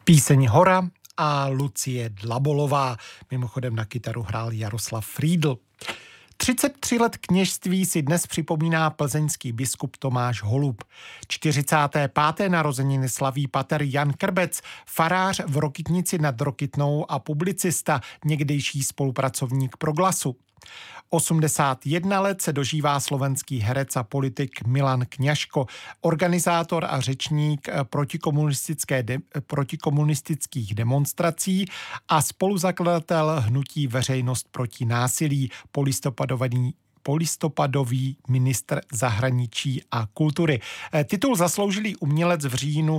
Píseň Hora a Lucie Dlabolová. Mimochodem na kytaru hrál Jaroslav Frýdl. 33 let kněžství si dnes připomíná plzeňský biskup Tomáš Holub. 45. narozeniny slaví pater Jan Krbec, farář v Rokytnici nad Rokytnou a publicista, někdejší spolupracovník Proglasu. 81 let se dožívá slovenský herec a politik Milan Kňažko, organizátor a řečník protikomunistických demonstrací a spoluzakladatel hnutí Veřejnost proti násilí, polistopadový ministr zahraničí a kultury. Titul zasloužilý umělec v říjnu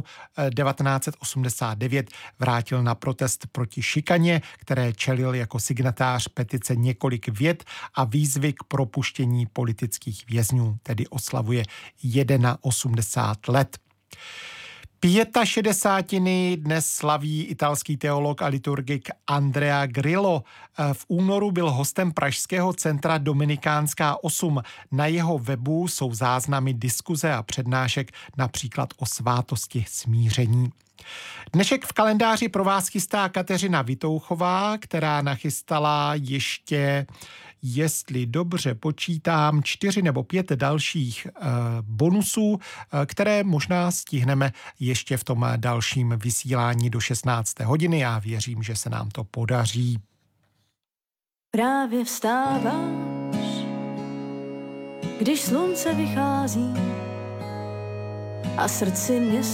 1989 vrátil na protest proti šikaně, které čelil jako signatář petice několik vět a výzvy k propuštění politických vězňů, tedy oslavuje 81 let. 65. dnes slaví italský teolog a liturgik Andrea Grillo. V únoru byl hostem pražského centra Dominikánská 8. Na jeho webu jsou záznamy diskuze a přednášek například o svátosti smíření. Dnešek v kalendáři pro vás chystá Kateřina Vitouchová, která nachystala ještě, jestli dobře počítám, 4 nebo 5 dalších bonusů, které možná stihneme ještě v tom dalším vysílání do 16. hodiny. Já věřím, že se nám to podaří. Právě vstáváš, když slunce vychází a srdci mě